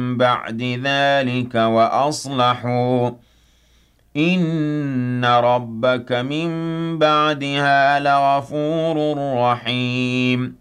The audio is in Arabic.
بَعْدِ ذَلِكَ وَأَصْلَحُوا إِنَّ رَبَّكَ مِن بَعْدِهَا لَغَفُورٌ رَّحِيمٌ